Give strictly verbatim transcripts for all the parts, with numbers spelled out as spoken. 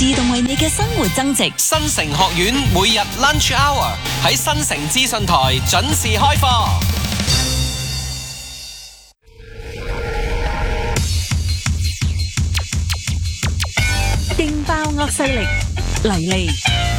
自動為你嘅生活增值。 新城學院每日 lunch hour 喺新城資訊台準時開課。 勁爆惡勢力嚟嚟，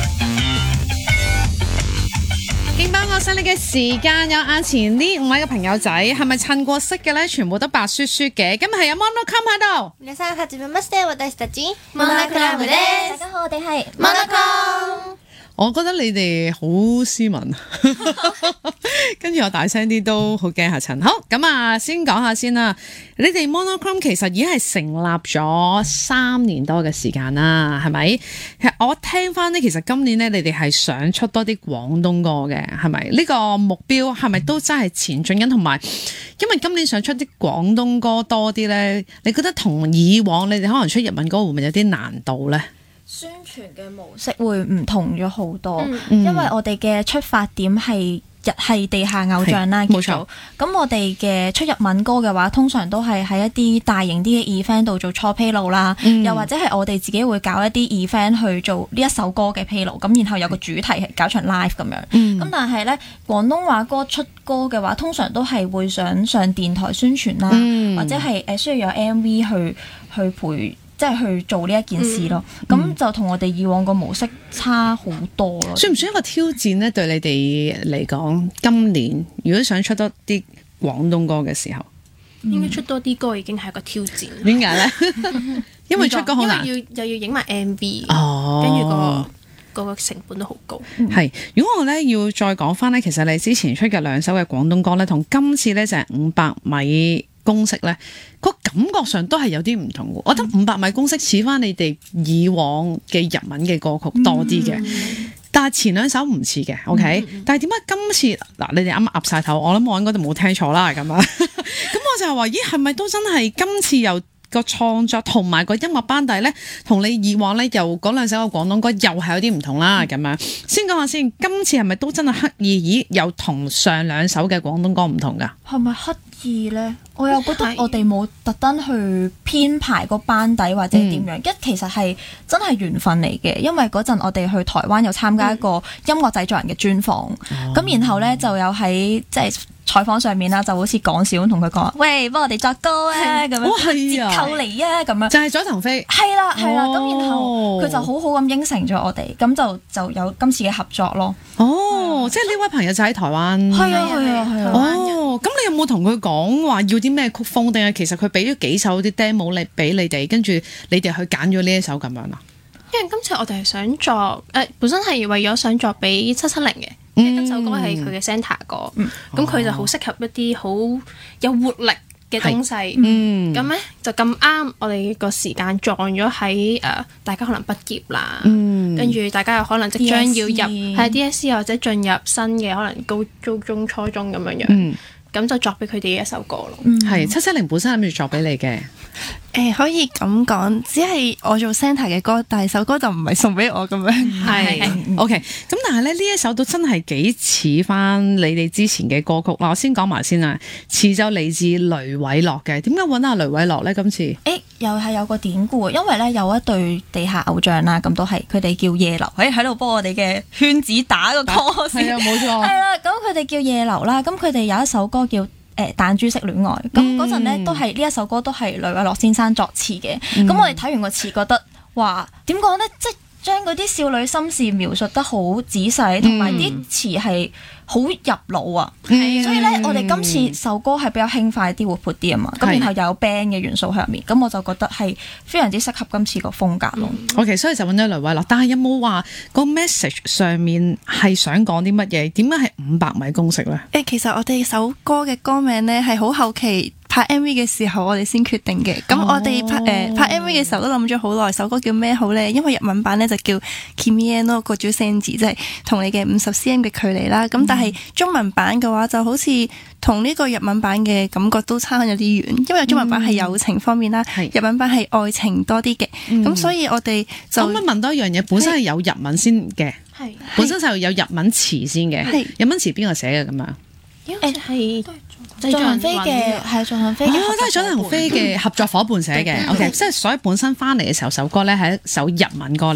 勁爆惡勢力嘅時間有眼前呢五位嘅朋友仔，係咪襯過色嘅咧？全部都白雪雪嘅，今日係有 Monochrome 喺度。 皆さんはじめまして、私たちモノクラムです。大家好，我哋係 Monochrome。 我覺得你哋好斯文，跟住我大聲啲都好驚嚇親。好，咁啊，先講下先啦。你哋 Monochrome 其實已經係成立咗三年多嘅時間啦，係咪？其實我聽翻呢，其實今年咧，你哋係想出多啲廣東歌嘅，係咪？呢個目標係咪都真係前進緊？同埋，因為今年想出啲廣東歌多啲咧，你覺得同以往你哋可能出日文歌會唔會有啲難度咧？ 宣傳嘅模式會唔同咗好多， 嗯、 因為我哋嘅出發點係日系地下偶像啦， 冇錯。 咁我哋嘅出日文歌嘅話，通常都係喺一啲大型啲嘅 event 度做初披露啦，嗯、又或者係我哋自己會搞一啲 event 去做呢一首歌嘅披露，咁然後有個主題係搞場 live 咁樣。咁、嗯、但係呢，廣東話歌出歌嘅話，通常都係會想上電台宣傳啦，嗯、或者係誒需要有 M V 去去陪。即係去做呢一件事咯，咁、嗯、就同我哋以往個模式差好多咯。 算唔算一個挑戰呢？對你哋嚟講，今年如果想出多啲廣東歌嘅時候， 應該出多啲歌已經係一個挑戰。 點解呢？因為出歌好難， 因為要又要影埋 M V， 哦， 跟住、嗰個、嗰個成本都好高。 係、嗯，如果我咧要再講翻呢，其實你之前出嘅兩首嘅廣東歌咧，同今次咧就係五百米公式咧，個感覺上都係有啲唔同嘅。嗯、我覺得五百米公式似翻你哋以往嘅日文嘅歌曲多啲嘅，嗯、但係前兩首唔似嘅。OK，、嗯、但係點解今次嗱你哋啱啱岌晒頭，我諗我應該就冇聽錯啦咁啊。咁我就係話，咦係咪都真係今次又個創作同埋個音樂班底咧，同你以往咧又嗰兩首嘅廣東歌又係有啲唔同啦咁樣。先講下先，今次係咪都真係刻意？咦，又同上兩首嘅廣東歌唔同㗎？ 係咪刻意咧？我又覺得我哋冇特登去編排個班底或者點樣，一、嗯、其實係真係緣分嚟嘅。因為嗰陣我哋去台灣有參加一個音樂製作人嘅專訪，咁、嗯、然後咧就有喺即係採訪上面啦，就好似講笑咁同佢講，喂，幫我哋作歌啊，咁樣折扣嚟啊，咁樣就係佐藤飛， 係啦係啦，咁、哦、然後佢就好好咁應承咗我哋，咁就就有今次嘅合作咯。 哦，即係呢位朋友就喺台灣， 係啊係啊係啊。 哦，咁你有冇同佢講話要啲咩曲風，定係其實佢俾咗幾首啲 demo 嚟俾你哋，跟住你哋去揀咗呢一首咁樣啊？ 因為今次我哋係想作誒、呃，本身係為咗想作俾七七零嘅。呢首歌係佢嘅 Center 歌，咁佢、嗯、就好適合一啲好有活力嘅東西。咁咧、嗯、就咁啱，我哋個時間撞咗喺誒，大家可能畢業啦，跟住、嗯、大家又可能即將要入係 D S C 或者進入新嘅可能高高中、初中咁樣樣，咁、嗯、就作俾佢哋一首歌咯。 係七七零本身諗住作俾你嘅。 誒、呃、可以咁講，只係我做 Center 嘅歌，但係首歌就唔係送俾我咁樣。 係，OK。咁但係咧呢一首都真係幾似翻你哋之前嘅歌曲啦。我先講埋先啊，詞就嚟自雷偉樂嘅。點解揾阿雷偉樂咧？今次誒、 欸、又係有個典故，因為咧有一對地下偶像啦，咁都係佢哋叫夜流，喺喺度幫我哋嘅圈子打個 call 先。係啊，冇錯。係啦，咁佢哋叫夜流啦，咁佢哋有一首歌叫誒彈珠式戀愛，咁嗰陣咧都係呢一首歌都係雷偉樂先生作詞嘅，咁、嗯、我哋睇完個詞覺得話點講咧，即係將嗰啲少女心事描述得好仔細，同埋啲詞係好入腦啊，嗯、所以咧我哋今次首歌係比較輕快啲、活潑啲啊嘛，咁、嗯、然後又有 band 嘅元素喺入面，咁我就覺得係非常之適合今次個風格咯。 嗯、OK，所以就揾咗雷偉樂，但係有冇話個 message 上面係想講啲乜嘢？點解係五百米公式咧？ 誒，其實我哋首歌嘅歌名咧係好後期拍 M V 嘅時候我哋先決定嘅，咁、哦、我哋拍誒、呃、拍 M V 嘅時候都諗咗好耐，首歌叫咩好咧？因為日文版咧就叫 Kimi no Koju Senji，即係同你嘅五十 cm 嘅距離啦。咁、嗯、但係中文版嘅話就好似同呢個日文版嘅感覺都差有啲遠，因為中文版係友情方面啦，嗯、日文版係愛情多啲嘅。咁、嗯、所以我哋就咁樣問多一樣嘢，本身係有日文先嘅，係本身就有日文詞先嘅，係日文詞邊個寫嘅咁樣？ 誒係。 進行飛嘅係進行飛嘅， 都係進行飛嘅合作伙伴寫嘅。OK，即係所以本身翻嚟嘅時候，首歌咧係一首日文歌。